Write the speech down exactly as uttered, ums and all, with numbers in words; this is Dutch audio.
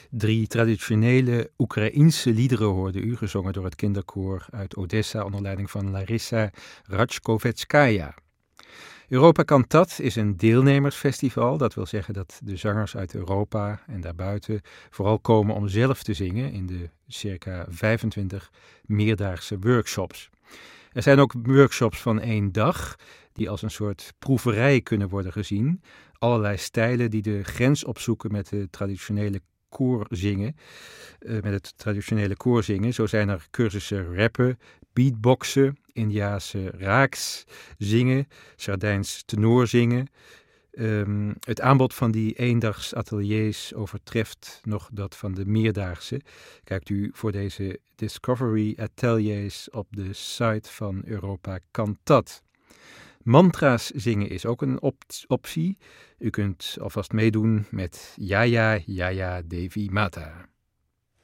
Drie traditionele Oekraïense liederen hoorde u, gezongen door het kinderkoor uit Odessa onder leiding van Larissa Rachkovetscaja. Europa Cantat is een deelnemersfestival. Dat wil zeggen dat de zangers uit Europa en daarbuiten vooral komen om zelf te zingen in de circa vijfentwintig meerdaagse workshops. Er zijn ook workshops van één dag die als een soort proeverij kunnen worden gezien. Allerlei stijlen die de grens opzoeken met de traditionele koorzingen, uh, met het traditionele koorzingen. Zo zijn er cursussen rappen, beatboxen, Indiase raaks zingen, Sardijns tenorzingen. Um, het aanbod van die eendags ateliers overtreft nog dat van de meerdaagse. Kijkt u voor deze Discovery Ateliers op de site van Europa Cantat. Mantra's zingen is ook een op- optie. U kunt alvast meedoen met Jaya Jaya Devi Mata.